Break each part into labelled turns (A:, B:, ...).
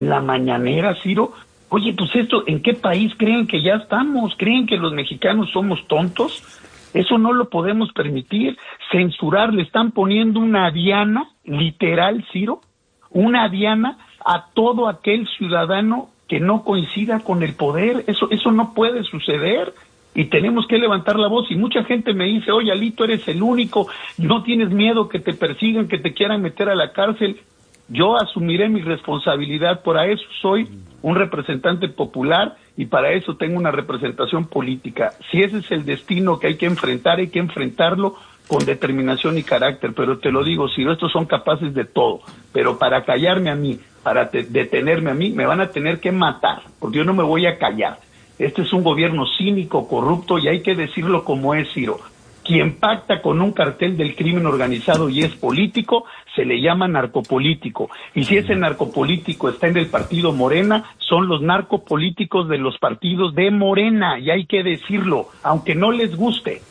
A: la mañanera, Ciro. Oye, pues esto, ¿en qué país creen que ya estamos? ¿Creen que los mexicanos somos tontos? Eso no lo podemos permitir. Censurar, le están poniendo una diana, literal, Ciro, una diana a todo aquel ciudadano que no coincida con el poder. Eso no puede suceder. Y tenemos que levantar la voz. Y mucha gente me dice, oye, Alito, eres el único, no tienes miedo que te persigan, que te quieran meter a la cárcel. Yo asumiré mi responsabilidad, para eso soy un representante popular y para eso tengo una representación política. Si ese es el destino que hay que enfrentar, hay que enfrentarlo con determinación y carácter. Pero te lo digo, si estos son capaces de todo, pero para callarme a mí, para detenerme a mí, me van a tener que matar, porque yo no me voy a callar. Este es un gobierno cínico, corrupto, y hay que decirlo como es, Ciro. Quien pacta con un cartel del crimen organizado y es político, se le llama narcopolítico. Y si ese narcopolítico está en el partido Morena, son los narcopolíticos de los partidos de Morena, y hay que decirlo, aunque no les guste,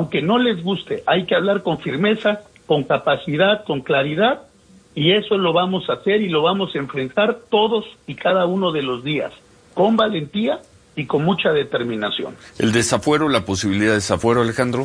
A: hay que hablar con firmeza, con capacidad, con claridad, y eso lo vamos a hacer y lo vamos a enfrentar todos y cada uno de los días, con valentía y con mucha determinación.
B: ¿El desafuero, la posibilidad de desafuero, Alejandro?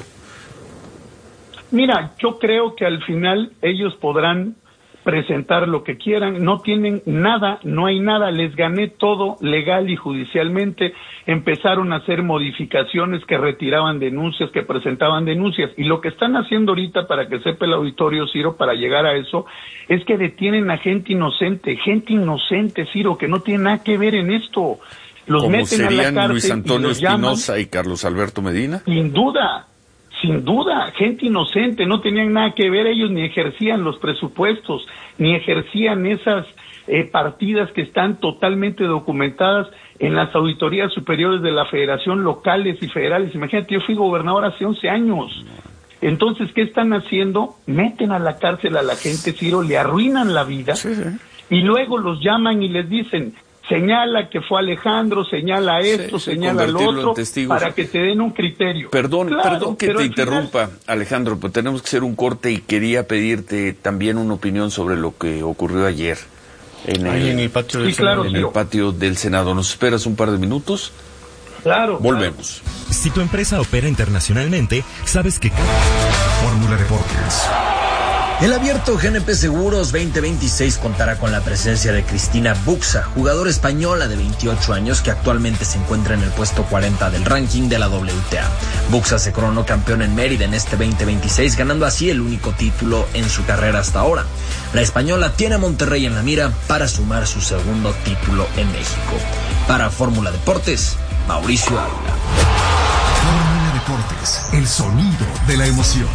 A: Mira, yo creo que al final ellos podrán presentar lo que quieran, no tienen nada, no hay nada, les gané todo legal y judicialmente, empezaron a hacer modificaciones que retiraban denuncias, que presentaban denuncias, y lo que están haciendo ahorita, para que sepa el auditorio, Ciro, para llegar a eso, es que detienen a gente inocente, Ciro, que no tiene nada que ver en esto. Los meten a la cárcel.
B: Luis Antonio Espinosa y Carlos Alberto Medina.
A: Sin duda, gente inocente, no tenían nada que ver, ellos ni ejercían los presupuestos, ni ejercían esas partidas que están totalmente documentadas en las auditorías superiores de la Federación, locales y federales. Imagínate, yo fui gobernador hace 11 años. Entonces, ¿qué están haciendo? Meten a la cárcel a la gente, Ciro, le arruinan la vida, sí. Y luego los llaman y les dicen, señala que fue Alejandro, señala esto, señala lo otro, para que te den un criterio.
B: Perdón que te interrumpa, Alejandro, pero tenemos que hacer un corte y quería pedirte también una opinión sobre lo que ocurrió ayer en el patio del Senado. En el patio del Senado. ¿Nos esperas un par de minutos?
A: Claro.
B: Volvemos.
C: Si tu empresa opera internacionalmente, sabes que Fórmula Deportes.
D: El Abierto GNP Seguros 2026 contará con la presencia de Cristina Buxa, jugadora española de 28 años que actualmente se encuentra en el puesto 40 del ranking de la WTA. Buxa se coronó campeón en Mérida en este 2026, ganando así el único título en su carrera hasta ahora. La española tiene a Monterrey en la mira para sumar su segundo título en México. Para Fórmula Deportes, Mauricio Ávila.
C: Fórmula Deportes, el sonido de la emoción.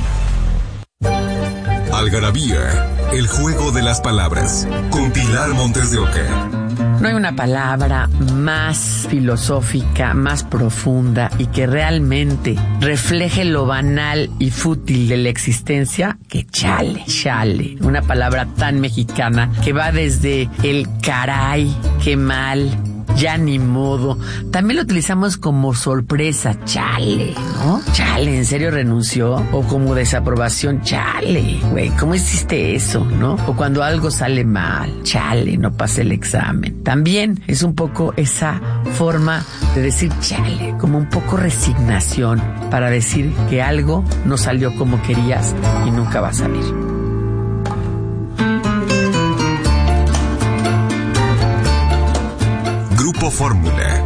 E: Algarabía, el juego de las palabras, con Pilar Montes de Oca.
F: No hay una palabra más filosófica, más profunda y que realmente refleje lo banal y fútil de la existencia que chale. Una palabra tan mexicana que va desde el caray, qué mal, ya ni modo. También lo utilizamos como sorpresa, chale, ¿no? Chale, ¿en serio renunció? O como desaprobación, chale, güey, ¿cómo hiciste eso, no? O cuando algo sale mal, chale, no pasé el examen. También es un poco esa forma de decir chale, como un poco resignación para decir que algo no salió como querías y nunca va a salir.
E: Grupo Fórmula.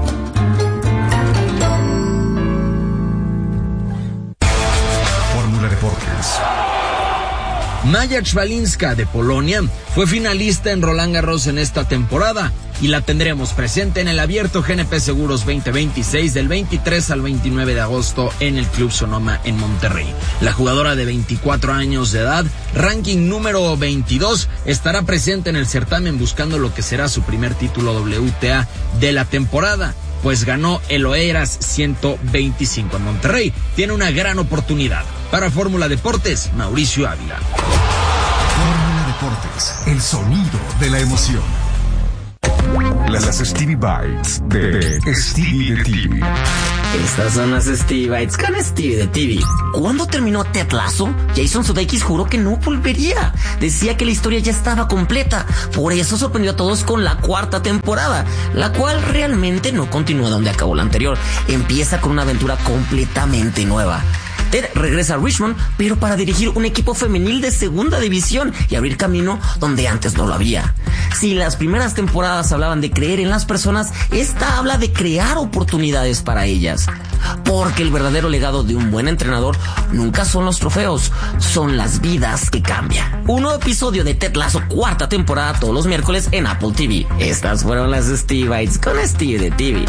C: Fórmula Deportes.
D: Maja Czwalinska de Polonia fue finalista en Roland Garros en esta temporada y la tendremos presente en el Abierto GNP Seguros 2026 del 23 al 29 de agosto en el Club Sonoma en Monterrey. La jugadora de 24 años de edad, ranking número 22, estará presente en el certamen buscando lo que será su primer título WTA de la temporada, pues ganó el Oeiras 125 en Monterrey. Tiene una gran oportunidad. Para Fórmula Deportes, Mauricio Ávila.
C: Fórmula Deportes, el sonido de la emoción.
E: Las Stevie Bites de Stevie de TV.
G: Estas son las Steve-Bites con Steve de TV.
H: ¿Cuándo terminó Ted Lasso? Jason Sudeikis juró que no volvería. Decía que la historia ya estaba completa. Por eso sorprendió a todos con la 4ª temporada, la cual realmente no continúa donde acabó la anterior. Empieza con una aventura completamente nueva. Ted regresa a Richmond, pero para dirigir un equipo femenil de 2ª división y abrir camino donde antes no lo había. Si las primeras temporadas hablaban de creer en las personas, esta habla de crear oportunidades para ellas. Porque el verdadero legado de un buen entrenador nunca son los trofeos, son las vidas que cambian. Un nuevo episodio de Ted Lasso 4ª temporada todos los miércoles en Apple TV. Estas fueron las Steve-Bites con Steve de TV.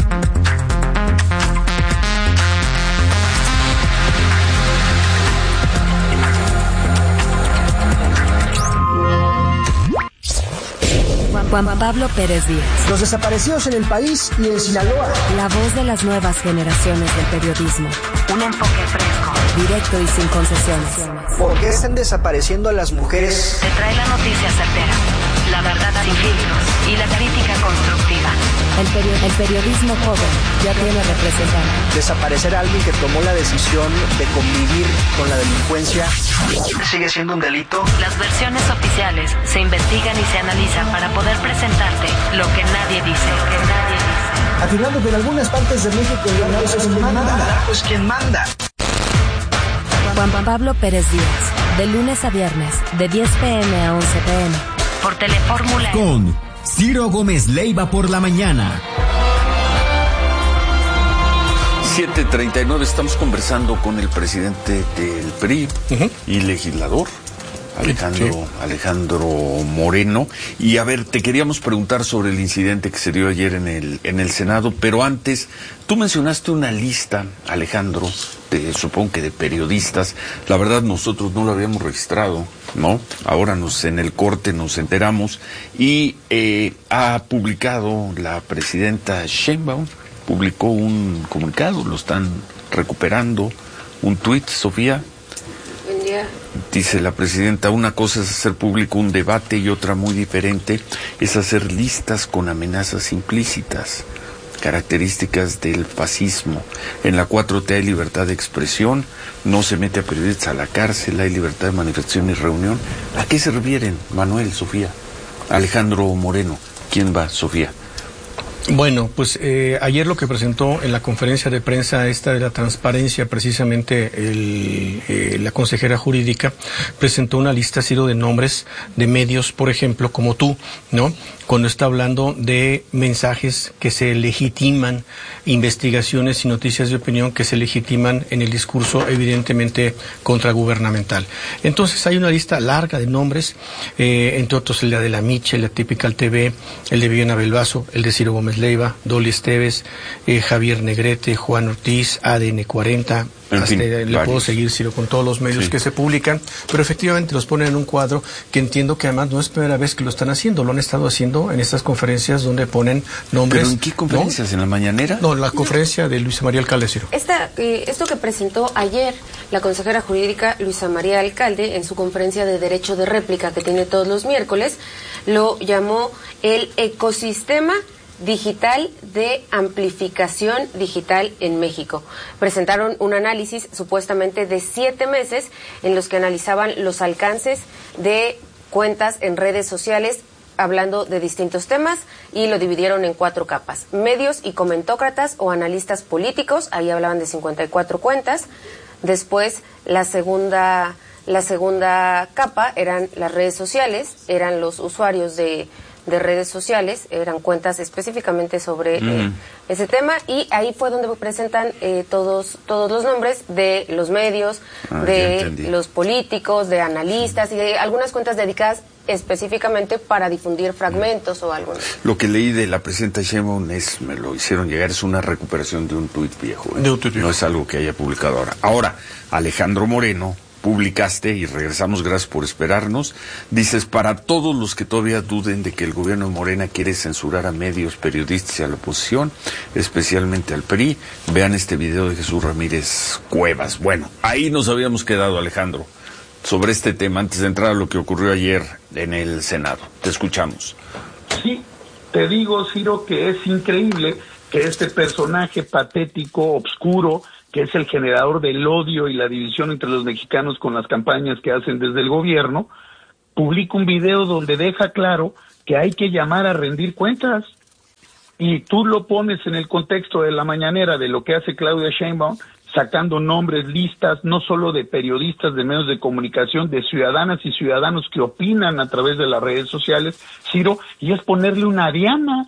I: Juan Pablo Pérez Díaz.
J: Los desaparecidos en el país y en Sinaloa.
I: La voz de las nuevas generaciones del periodismo.
K: Un enfoque fresco,
I: directo y sin concesiones.
J: ¿Por qué están desapareciendo a las mujeres?
K: Te trae la noticia certera, la verdad sin filtros y la crítica constructiva.
I: El periodismo joven ya tiene representante.
J: Desaparecer a alguien que tomó la decisión de convivir con la delincuencia sigue siendo un delito.
K: Las versiones oficiales se investigan y se analizan para poder presentarte lo que nadie dice.
J: Afirmando que en algunas partes de México el narco es quien manda. Pues quien manda.
I: Juan Pablo Pérez Díaz, de lunes a viernes, de 10 p.m. a 11 p.m.
K: Por Telefórmula.
C: Con Ciro Gómez Leiva por la mañana.
B: 7:39, estamos conversando con el presidente del PRI y legislador, Alejandro Moreno. Y a ver, te queríamos preguntar sobre el incidente que se dio ayer en el Senado, pero antes, tú mencionaste una lista, Alejandro, supongo que de periodistas. La verdad nosotros no lo habíamos registrado, ¿no? Ahora en el corte nos enteramos y ha publicado la presidenta Sheinbaum, publicó un comunicado, lo están recuperando, un tuit, Sofía.
L: Buen día.
B: Dice la presidenta, una cosa es hacer público un debate y otra muy diferente es hacer listas con amenazas implícitas, características del fascismo. En la 4T hay libertad de expresión, no se mete a periodistas a la cárcel, hay libertad de manifestación y reunión. ¿A qué se refieren, Manuel, Sofía? Alejandro Moreno, ¿quién va, Sofía?
M: Bueno, pues ayer lo que presentó en la conferencia de prensa esta de la transparencia, precisamente la consejera jurídica presentó una lista, Ciro, de nombres de medios, por ejemplo, como tú, ¿no? Cuando está hablando de mensajes que se legitiman, investigaciones y noticias de opinión que se legitiman en el discurso evidentemente contragubernamental. Entonces hay una lista larga de nombres, entre otros el de Adela Miche, la Typical TV, el de Viviana Belbaso, el de Ciro Gómez Leiva, Dolly Esteves, Javier Negrete, Juan Ortiz, ADN 40, le puedo seguir, Ciro, con todos los medios que se publican, pero efectivamente los ponen en un cuadro que entiendo que además no es primera vez que lo están haciendo, lo han estado haciendo en estas conferencias donde ponen nombres.
B: ¿Pero en qué conferencias? ¿En la mañanera?
M: No, la conferencia de Luisa María Alcalde, Ciro.
L: Esto que presentó ayer la consejera jurídica Luisa María Alcalde en su conferencia de derecho de réplica que tiene todos los miércoles, lo llamó el ecosistema digital de amplificación digital en México. Presentaron un análisis supuestamente de 7 meses en los que analizaban los alcances de cuentas en redes sociales hablando de distintos temas y lo dividieron en 4 capas. Medios y comentócratas o analistas políticos, ahí hablaban de 54 cuentas. Después la segunda capa eran las redes sociales, eran los usuarios de redes sociales, eran cuentas específicamente sobre ese tema, y ahí fue donde presentan todos los nombres de los medios, de los políticos, de analistas y de algunas cuentas dedicadas específicamente para difundir fragmentos o algo.
B: Lo que leí de la presidenta Sheinbaum me lo hicieron llegar, es una recuperación de un tuit viejo. No es algo que haya publicado ahora. Ahora, Alejandro Moreno, publicaste, y regresamos, gracias por esperarnos, dices, para todos los que todavía duden de que el gobierno de Morena quiere censurar a medios, periodistas y a la oposición, especialmente al PRI, vean este video de Jesús Ramírez Cuevas. Bueno, ahí nos habíamos quedado, Alejandro, sobre este tema, antes de entrar a lo que ocurrió ayer en el Senado. Te escuchamos.
A: Sí, te digo, Ciro, que es increíble que este personaje patético, obscuro, que es el generador del odio y la división entre los mexicanos con las campañas que hacen desde el gobierno, publica un video donde deja claro que hay que llamar a rendir cuentas. Y tú lo pones en el contexto de la mañanera de lo que hace Claudia Sheinbaum, sacando nombres, listas, no solo de periodistas, de medios de comunicación, de ciudadanas y ciudadanos que opinan a través de las redes sociales, Ciro, y es ponerle una diana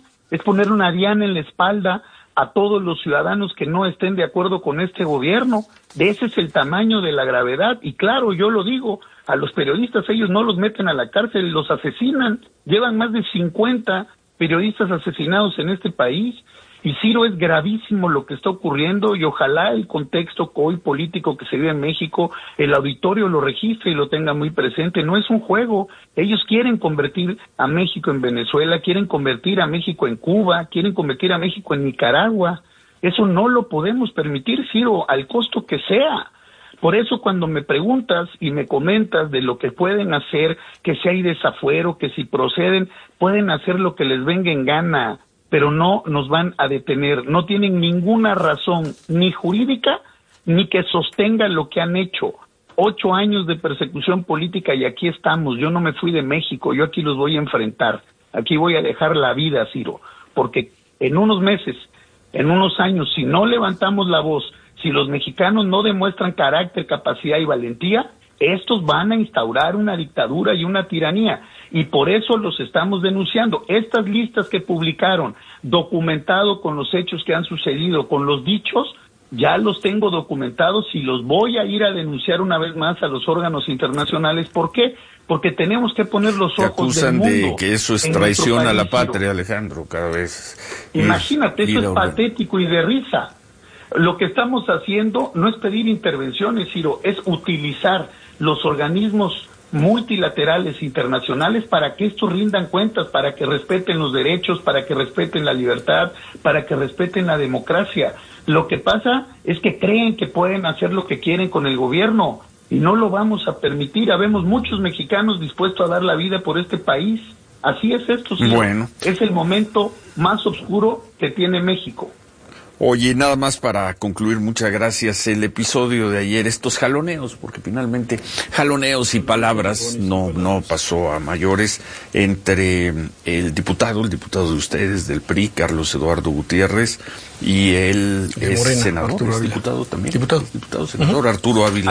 A: en la espalda a todos los ciudadanos que no estén de acuerdo con este gobierno. De ese es el tamaño de la gravedad, y claro, yo lo digo, a los periodistas ellos no los meten a la cárcel, los asesinan, llevan más de 50 periodistas asesinados en este país. Y Ciro, es gravísimo lo que está ocurriendo, y ojalá el contexto hoy político que se vive en México, el auditorio lo registre y lo tenga muy presente. No es un juego. Ellos quieren convertir a México en Venezuela, quieren convertir a México en Cuba, quieren convertir a México en Nicaragua. Eso no lo podemos permitir, Ciro, al costo que sea. Por eso cuando me preguntas y me comentas de lo que pueden hacer, que si hay desafuero, que si proceden, pueden hacer lo que les venga en gana, pero no nos van a detener. No tienen ninguna razón, ni jurídica, ni que sostenga lo que han hecho. 8 años de persecución política y aquí estamos. Yo no me fui de México, yo aquí los voy a enfrentar. Aquí voy a dejar la vida, Ciro, porque en unos meses, en unos años, si no levantamos la voz, si los mexicanos no demuestran carácter, capacidad y valentía, estos van a instaurar una dictadura y una tiranía, y por eso los estamos denunciando. Estas listas que publicaron, documentado con los hechos que han sucedido, con los dichos, ya los tengo documentados y los voy a ir a denunciar una vez más a los órganos internacionales. ¿Por qué? Porque tenemos que poner los ojos del mundo.
B: Acusan de que eso es traición a la patria, Alejandro, cada vez.
A: Imagínate, eso es patético y de risa. Lo que estamos haciendo no es pedir intervenciones, Ciro, es utilizar los organismos multilaterales internacionales para que estos rindan cuentas, para que respeten los derechos, para que respeten la libertad, para que respeten la democracia. Lo que pasa es que creen que pueden hacer lo que quieren con el gobierno y no lo vamos a permitir. Habemos muchos mexicanos dispuestos a dar la vida por este país. Así es esto, Ciro.
B: Bueno.
A: Es el momento más oscuro que tiene México.
B: Oye, nada más para concluir, muchas gracias. El episodio de ayer, estos jaloneos, porque finalmente jaloneos y palabras no pasó a mayores entre el diputado de ustedes, del PRI, Carlos Eduardo Gutiérrez, y el senador,
M: Arturo
B: diputado también.
M: Diputado,
B: senador Arturo Ávila,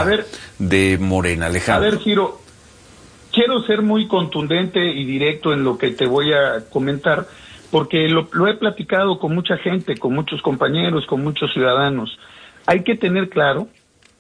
B: de Morena. Alejandro.
A: A ver, Ciro, quiero ser muy contundente y directo en lo que te voy a comentar, porque lo he platicado con mucha gente, con muchos compañeros, con muchos ciudadanos. Hay que tener claro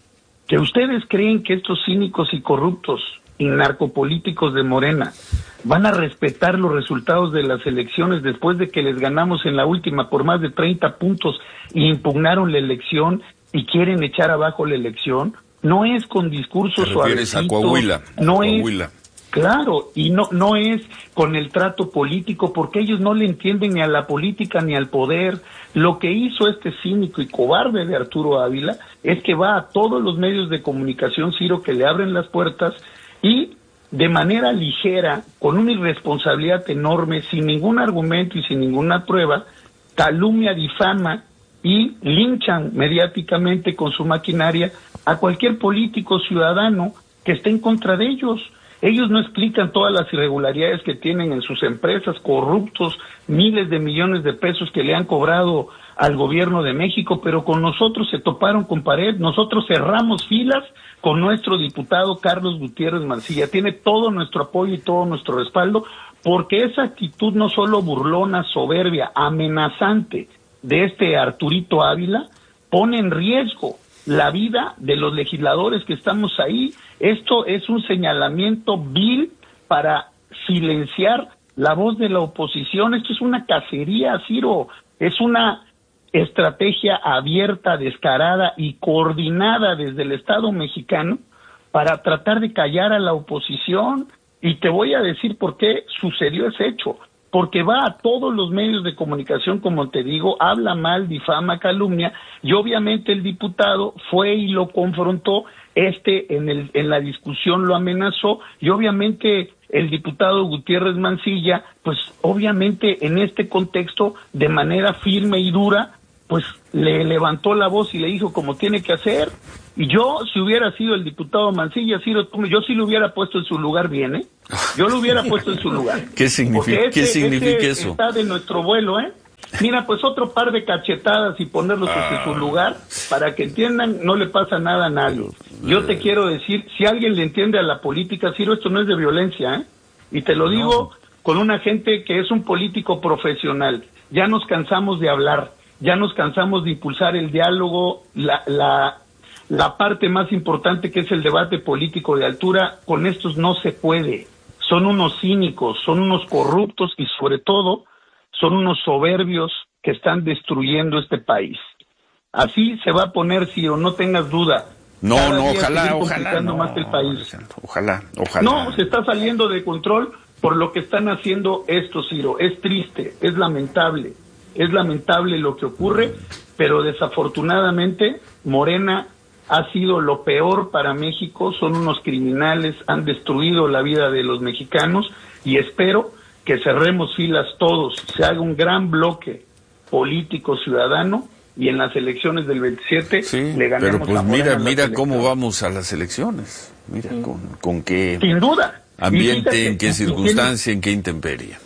A: que ustedes creen que estos cínicos y corruptos y narcopolíticos de Morena van a respetar los resultados de las elecciones después de que les ganamos en la última por más de 30 puntos y impugnaron la elección y quieren echar abajo la elección. No es con discursos suavecitos.
B: ¿Te refieres a Coahuila?
A: No es. Claro, y no es con el trato político, porque ellos no le entienden ni a la política ni al poder. Lo que hizo este cínico y cobarde de Arturo Ávila es que va a todos los medios de comunicación, Ciro, que le abren las puertas y de manera ligera, con una irresponsabilidad enorme, sin ningún argumento y sin ninguna prueba, calumnia, difama y linchan mediáticamente con su maquinaria a cualquier político ciudadano que esté en contra de ellos. Ellos no explican todas las irregularidades que tienen en sus empresas, corruptos, miles de millones de pesos que le han cobrado al gobierno de México, pero con nosotros se toparon con pared. Nosotros cerramos filas con nuestro diputado Carlos Gutiérrez Mancilla. Tiene todo nuestro apoyo y todo nuestro respaldo, porque esa actitud no solo burlona, soberbia, amenazante de este Arturito Ávila pone en riesgo la vida de los legisladores que estamos ahí. Esto es un señalamiento vil para silenciar la voz de la oposición. Esto es una cacería, Ciro. Es una estrategia abierta, descarada y coordinada desde el Estado mexicano para tratar de callar a la oposición. Y te voy a decir por qué sucedió ese hecho. Porque va a todos los medios de comunicación, como te digo, habla mal, difama, calumnia, y obviamente el diputado fue y lo confrontó, en la discusión lo amenazó, y obviamente el diputado Gutiérrez Mancilla, pues obviamente en este contexto, de manera firme y dura, pues le levantó la voz y le dijo como tiene que hacer. Y yo, si hubiera sido el diputado Mancilla, yo sí lo hubiera puesto en su lugar bien, ¿eh? Yo lo hubiera puesto en su lugar.
B: ¿Qué significa eso?
A: Está de nuestro vuelo, ¿eh? Mira, pues otro par de cachetadas y ponerlos en su lugar, para que entiendan, no le pasa nada a nadie. Yo te quiero decir, si alguien le entiende a la política, Ciro, esto no es de violencia, ¿eh? Y te lo digo con una gente que es un político profesional. Ya nos cansamos de hablar, ya nos cansamos de impulsar el diálogo, la parte más importante que es el debate político de altura. Con estos no se puede. Son unos cínicos, son unos corruptos y sobre todo son unos soberbios que están destruyendo este país. Así se va a poner, Ciro, no tengas duda.
B: Ojalá.
A: Más el país.
B: Ojalá.
A: No, se está saliendo de control por lo que están haciendo estos, Ciro. Es triste, es lamentable lo que ocurre, pero desafortunadamente Morena ha sido lo peor para México. Son unos criminales, han destruido la vida de los mexicanos y espero que cerremos filas todos, se haga un gran bloque político ciudadano y en las elecciones del 27 le ganemos.
B: Pero pues mira cómo vamos a las elecciones, mira con qué
A: sin duda
B: ambiente, en qué circunstancia, en qué intemperie.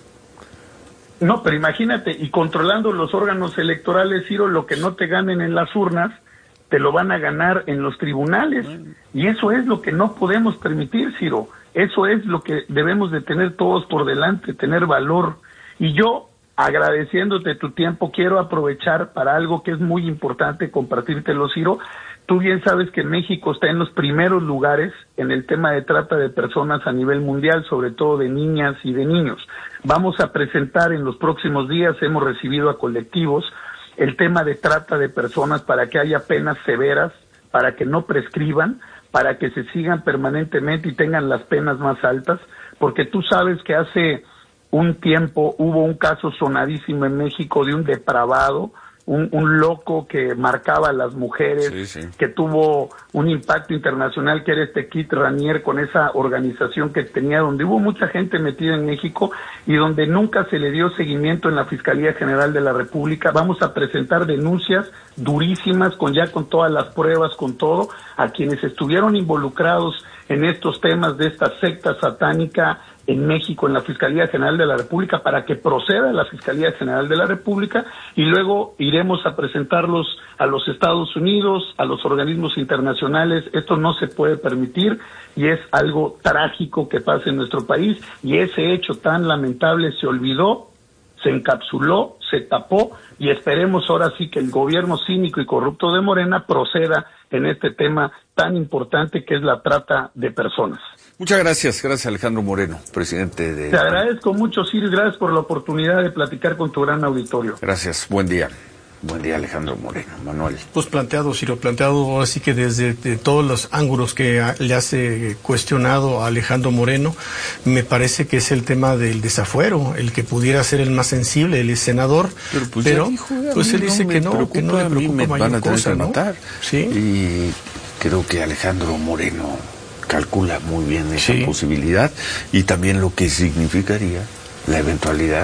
A: No, pero imagínate, y controlando los órganos electorales, Ciro, lo que no te ganen en las urnas, te lo van a ganar en los tribunales, y eso es lo que no podemos permitir, Ciro. Eso es lo que debemos de tener todos por delante, tener valor. Y yo, agradeciéndote tu tiempo, quiero aprovechar para algo que es muy importante compartírtelo, Ciro. Tú bien sabes que México está en los primeros lugares en el tema de trata de personas a nivel mundial, sobre todo de niñas y de niños. Vamos a presentar en los próximos días, hemos recibido a colectivos, el tema de trata de personas para que haya penas severas, para que no prescriban, para que se sigan permanentemente y tengan las penas más altas, porque tú sabes que hace un tiempo hubo un caso sonadísimo en México de un depravado, un loco que marcaba a las mujeres, que tuvo un impacto internacional, que era este Kit Raniere, con esa organización que tenía, donde hubo mucha gente metida en México y donde nunca se le dio seguimiento en la Fiscalía General de la República. Vamos a presentar denuncias durísimas, con todas las pruebas, con todo, a quienes estuvieron involucrados en estos temas de esta secta satánica en México, en la Fiscalía General de la República, para que proceda la Fiscalía General de la República, y luego iremos a presentarlos a los Estados Unidos, a los organismos internacionales. Esto no se puede permitir y es algo trágico que pasa en nuestro país, y ese hecho tan lamentable se olvidó, se encapsuló, se tapó, y esperemos ahora sí que el gobierno cínico y corrupto de Morena proceda en este tema tan importante que es la trata de personas.
B: Muchas gracias Alejandro Moreno, presidente de...
A: Te agradezco mucho, Ciro, gracias por la oportunidad de platicar con tu gran auditorio.
B: Gracias, buen día. Buen día, Alejandro Moreno. Manuel.
M: Pues planteado, Ciro, así que desde todos los ángulos que le hace cuestionado a Alejandro Moreno, me parece que es el tema del desafuero, el que pudiera ser el más sensible, el senador, pero él dice que no le preocupa mayor cosa, ¿no? Matar.
B: Sí. Y creo que Alejandro Moreno calcula muy bien esa posibilidad y también lo que significaría la eventualidad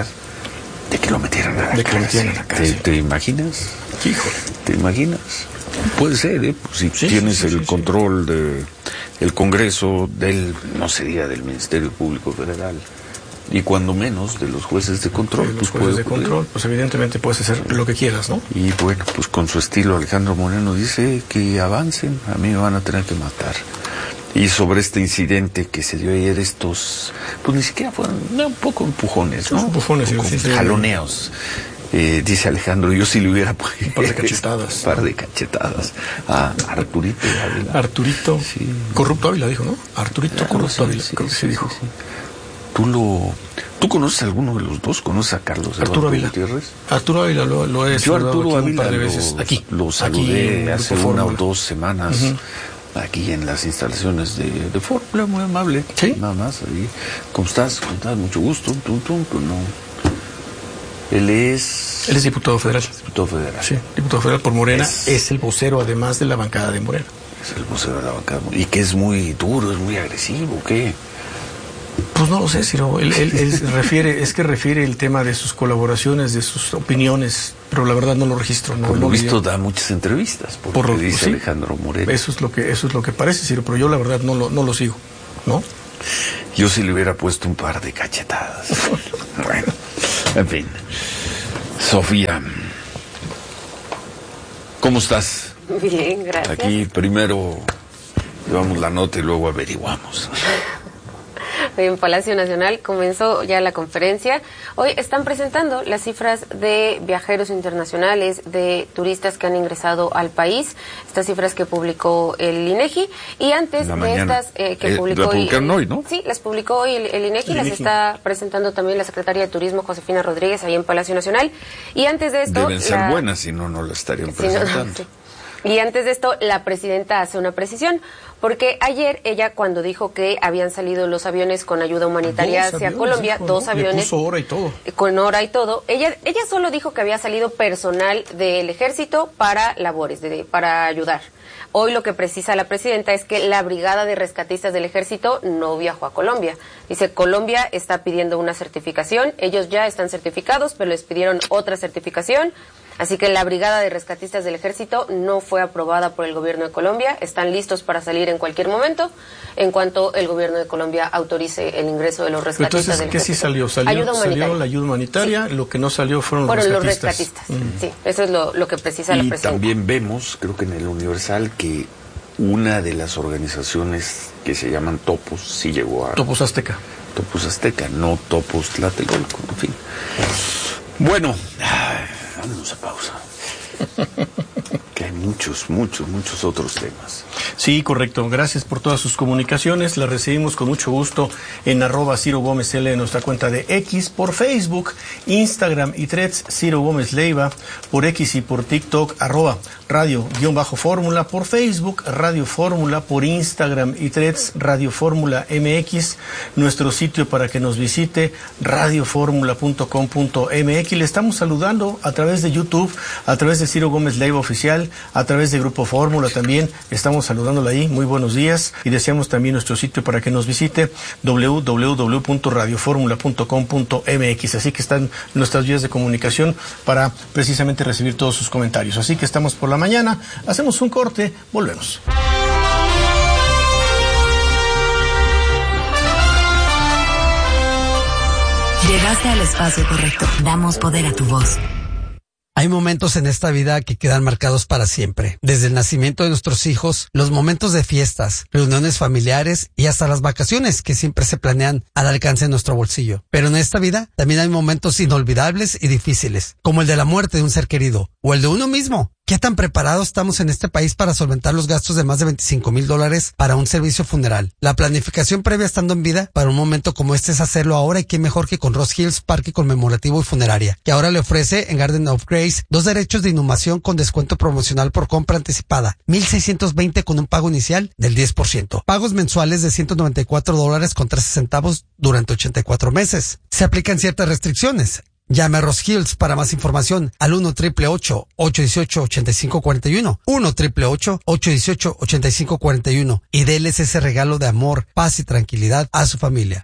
B: de que lo metieran a la cárcel. ¿Te imaginas?
M: Híjole.
B: ¿Te imaginas? Puede ser, ¿eh? Si tienes el control de el Congreso, no sería del Ministerio Público Federal, y cuando menos de los jueces de control.
M: Los jueces de control, pues evidentemente puedes hacer lo que quieras, ¿no?
B: Y bueno, pues con su estilo, Alejandro Moreno dice que avancen, a mí me van a tener que matar. Y sobre este incidente que se dio ayer, pues ni siquiera fueron, un poco empujones, ¿no?
M: Empujones,
B: jaloneos. Dice Alejandro, yo sí le hubiera puesto
M: un par de cachetadas.
B: A Arturito Ávila.
M: Arturito, corrupto Ávila dijo, ¿no? Arturito corrupto Ávila, creo que se dijo.
B: Sí. ¿Tú conoces a alguno de los dos? ¿Conoces a Carlos
M: Arturo Ávila
B: Gutiérrez?
M: Arturo Ávila lo he
B: saludado un par
M: de veces.
B: Lo saludé hace una o 2 semanas. Aquí en las instalaciones de Fórmula, muy amable.
M: Sí.
B: Nada más ahí. ¿Cómo estás? Mucho gusto. No. Él es
M: diputado federal.
B: Diputado federal.
M: Sí, diputado federal por Morena. Es el vocero, además, de la bancada de Morena.
B: Es el vocero de la bancada. Y que es muy duro, es muy agresivo, ¿qué?
M: Pues no lo sé, Ciro. Él refiere el tema de sus colaboraciones, de sus opiniones, pero la verdad no lo registro.
B: Por lo visto da muchas entrevistas, por lo que dice Alejandro Moreno.
M: Eso es lo que parece, Ciro, pero yo la verdad no lo sigo, ¿no?
B: Yo sí le hubiera puesto un par de cachetadas. Bueno, en fin. Sofía, ¿cómo estás?
L: Bien, gracias.
B: Aquí primero llevamos la nota y luego averiguamos.
L: En Palacio Nacional comenzó ya la conferencia. Hoy están presentando las cifras de viajeros internacionales, de turistas que han ingresado al país, estas cifras que publicó el INEGI, y antes de estas que publicó
B: hoy, ¿no?
L: Sí, las publicó hoy el INEGI, las está presentando también la secretaria de Turismo, Josefina Rodríguez, ahí en Palacio Nacional. Y antes de esto...
B: Deben ser buenas, si no las estarían presentando.
L: Sí. Y antes de esto, la presidenta hace una precisión, porque ayer ella, cuando dijo que habían salido los aviones con ayuda humanitaria hacia Colombia, dos aviones,
M: le puso hora y todo.
L: Con hora y todo, ella solo dijo que había salido personal del ejército para labores, para ayudar. Hoy lo que precisa la presidenta es que la brigada de rescatistas del ejército no viajó a Colombia. Dice, Colombia está pidiendo una certificación, ellos ya están certificados, pero les pidieron otra certificación. Así que la brigada de rescatistas del ejército no fue aprobada por el gobierno de Colombia. Están listos para salir en cualquier momento en cuanto el gobierno de Colombia autorice el ingreso de los rescatistas del ejército.
M: ¿Qué sí salió? Salió la ayuda humanitaria, sí. Lo que no salió fueron los rescatistas.
L: Sí, eso es lo que precisa la presidenta.
B: Y también vemos, creo que en el Universal, que una de las organizaciones que se llaman Topos sí llegó a...
M: Topos Azteca.
B: Topos Azteca, no Topos Tlatelolco, en fin. Bueno... Vámonos a pausa. Que hay muchos otros temas.
M: Sí, correcto. Gracias por todas sus comunicaciones. Las recibimos con mucho gusto en @CiroGómezL, en nuestra cuenta de X, por Facebook, Instagram y Threads, Ciro Gómez Leiva, por X y por TikTok, @radio_fórmula, por Facebook, Radio Fórmula, por Instagram y Threads, Radio Fórmula MX, nuestro sitio para que nos visite, radioformula.com.mx. Le estamos saludando a través de YouTube, a través de Ciro Gómez Leiva Oficial, a través de Grupo Fórmula también. Estamos saludándola ahí. Muy buenos días. Y deseamos también nuestro sitio para que nos visite, www.radioformula.com.mx. Así que están nuestras vías de comunicación para precisamente recibir todos sus comentarios. Así que estamos por la mañana. Hacemos un corte. Volvemos.
N: Llegaste al espacio correcto. Damos poder a tu voz.
O: Hay momentos en esta vida que quedan marcados para siempre. Desde el nacimiento de nuestros hijos, los momentos de fiestas, reuniones familiares y hasta las vacaciones que siempre se planean al alcance de nuestro bolsillo. Pero en esta vida también hay momentos inolvidables y difíciles, como el de la muerte de un ser querido o el de uno mismo. ¿Qué tan preparados estamos en este país para solventar los gastos de más de $25,000 para un servicio funeral? La planificación previa estando en vida para un momento como este es hacerlo ahora, y qué mejor que con Ross Hills Parque Conmemorativo y Funeraria, que ahora le ofrece en Garden of Grace 2 derechos de inhumación con descuento promocional por compra anticipada, $1,620 con un pago inicial del 10%. Pagos mensuales de $194 con 13 centavos durante 84 meses. Se aplican ciertas restricciones. Llame a Ross Hills para más información al 1-888-818-8541, 1-888-818-8541, y déles ese regalo de amor, paz y tranquilidad a su familia.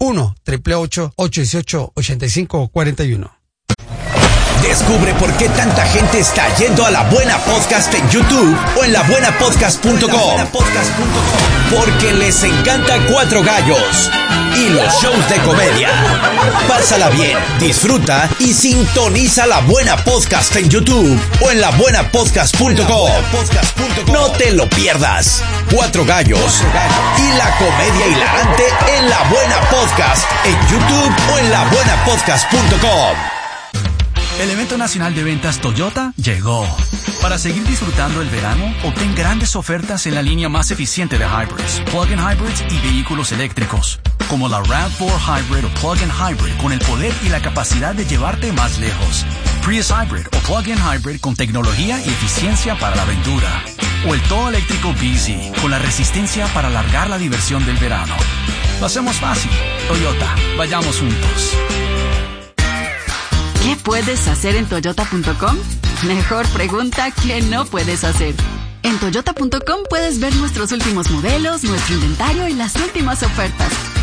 O: 1-888-818-8541.
P: Descubre por qué tanta gente está yendo a La Buena Podcast en YouTube o en labuenapodcast.com. Porque les encanta Cuatro Gallos y los shows de comedia. Pásala bien, disfruta y sintoniza La Buena Podcast en YouTube o en labuenapodcast.com. No te lo pierdas. Cuatro Gallos y la comedia hilarante en La Buena Podcast en YouTube o en labuenapodcast.com.
Q: El evento nacional de ventas Toyota llegó. Para seguir disfrutando el verano, obtén grandes ofertas en la línea más eficiente de hybrids, plug-in hybrids y vehículos eléctricos, como la RAV4 Hybrid o plug-in hybrid con el poder y la capacidad de llevarte más lejos, Prius Hybrid o plug-in hybrid con tecnología y eficiencia para la aventura, o el todo eléctrico BZ con la resistencia para alargar la diversión del verano. Lo hacemos fácil. Toyota, vayamos juntos.
R: ¿Qué puedes hacer en Toyota.com? Mejor pregunta, ¿qué no puedes hacer? En Toyota.com puedes ver nuestros últimos modelos, nuestro inventario y las últimas ofertas.